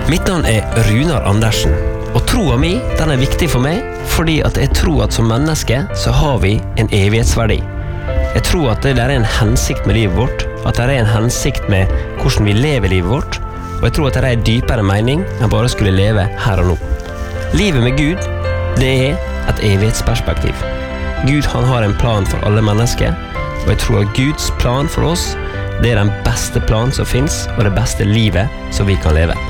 Mitt navn Runar Andersen, og troa mi, den viktig for meg, fordi at jeg tror at som menneske så har vi en evighetsverdi. Jeg tror at det en hensikt med livet vårt, at det en hensikt med hvordan vi lever livet vårt, og jeg tror at det en dypere mening enn bare skulle leve her og nå. Livet med Gud, det et evighetsperspektiv. Gud han har en plan for alle mennesker, og jeg tror at Guds plan for oss, det den beste plan som finnes, og det beste livet som vi kan leve.